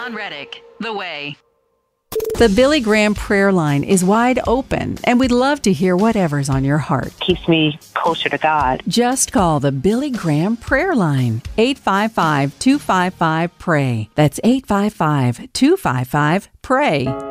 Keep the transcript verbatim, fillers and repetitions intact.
John Reddick, The Way. The Billy Graham prayer line is wide open, and we'd love to hear whatever's on your heart. Keeps me closer to God. Just call the Billy Graham prayer line, eight five five, two five five, P R A Y. That's eight five five, two five five, P R A Y.